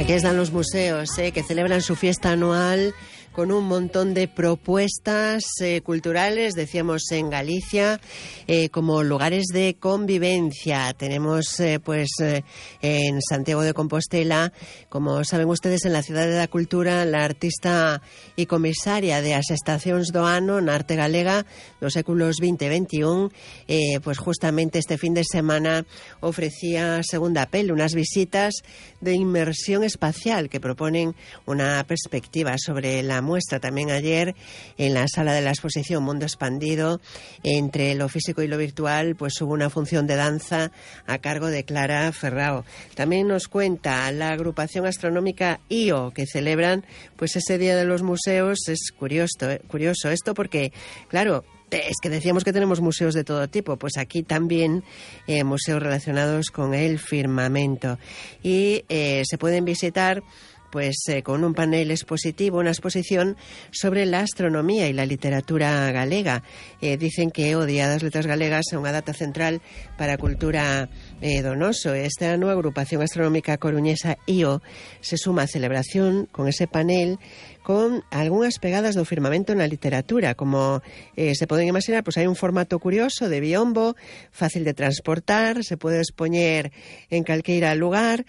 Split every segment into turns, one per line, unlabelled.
Aquí están los museos, que celebran su fiesta anual con un montón de propuestas culturales, decíamos en Galicia, como lugares de convivencia. Tenemos en Santiago de Compostela, como saben ustedes, en la Ciudad de la Cultura, la artista y comisaria de as estacións do ano na arte galega dos séculos XX e XXI, pues justamente este fin de semana ofrecía segunda peli, unas visitas de inmersión espacial que proponen una perspectiva sobre la muestra. También ayer en la sala de la exposición Mundo Expandido, entre lo físico y lo virtual, pues hubo una función de danza a cargo de Clara Ferrao. También nos cuenta la agrupación astronómica IO, que celebran pues ese Día de los Museos. Es curioso esto porque, claro, es que decíamos que tenemos museos de todo tipo, pues aquí también museos relacionados con el firmamento. Y se pueden visitar con un panel expositivo, una exposición sobre la astronomía y la literatura galega. Dicen que o Día das Letras Galegas é unha data central para a cultura donoso. Esta nueva agrupación astronómica coruñesa IO se suma a celebración con ese panel con algunhas pegadas do firmamento na literatura. Como se poden imaginar, pues hai un formato curioso de biombo, fácil de transportar, se pode expoñer en calqueira lugar.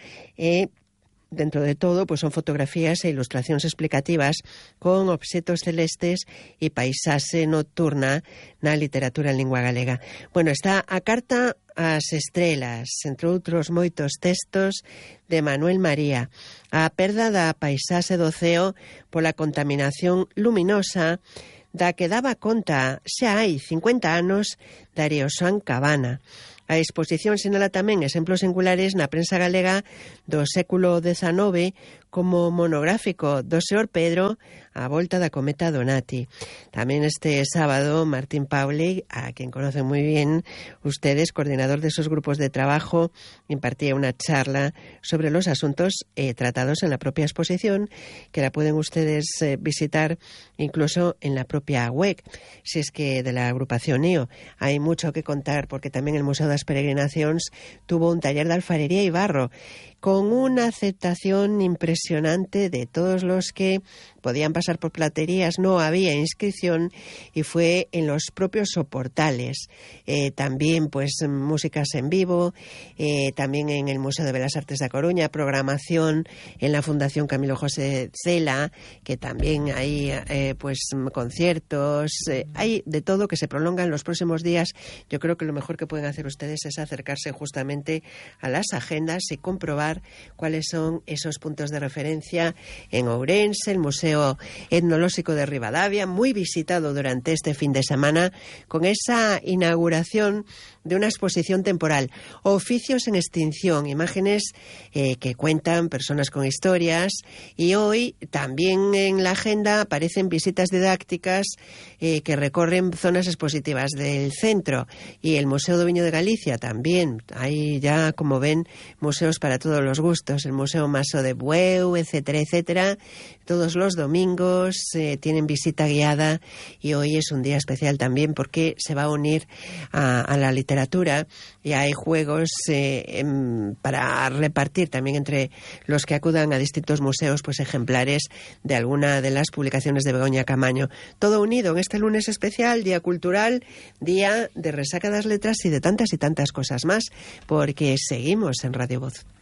Dentro de todo, pues son fotografías e ilustracións explicativas con obxetos celestes e paisaxe nocturna na literatura en lingua galega. Bueno, está a carta ás estrelas, entre outros moitos textos de Manuel María. A perda da paisaxe do ceo pola contaminación luminosa da que daba conta xa hai 50 anos Darío San Cabana. A exposición sinala tamén exemplos singulares na prensa galega do século XIX, como monográfico do señor Pedro a volta da cometa Donati. Tamén este sábado Martín Pauli, a quien conocen muy bien ustedes, coordinador de esos grupos de trabajo, impartía una charla sobre los asuntos tratados en la propia exposición, que la pueden ustedes visitar incluso en la propia web, si es que de la agrupación IO. Hay mucho que contar porque también el Museo das Peregrinacións tuvo un taller de alfarería y barro con una aceptación impresionante de todos los que podían pasar por platerías. No había inscripción y fue en los propios soportales. También pues músicas en vivo, también en el Museo de Belas Artes de Coruña, programación en la Fundación Camilo José Cela, que también hay conciertos, hay de todo que se prolonga en los próximos días. Yo creo que lo mejor que pueden hacer ustedes es acercarse justamente a las agendas y comprobar cuáles son esos puntos de referencia en Ourense, el Museo Etnolóxico de Ribadavia, muy visitado durante este fin de semana, con esa inauguración de una exposición temporal, Oficios en Extinción, imágenes que cuentan personas con historias, y hoy también en la agenda aparecen visitas didácticas que recorren zonas expositivas del centro, y el Museo do Viño de Galicia también. Hay ya, como ven, museos para todos los gustos, el Museo Maso de Bueu, etcétera, etcétera. Todos los domingos tienen visita guiada, y hoy es un día especial también porque se va a unir a la literatura, y hay juegos para repartir también entre los que acudan a distintos museos, pues ejemplares de alguna de las publicaciones de Begoña Camaño. Todo unido en este lunes especial, Día Cultural, Día de Resaca das Letras y de tantas cosas más, porque seguimos en Radio Voz.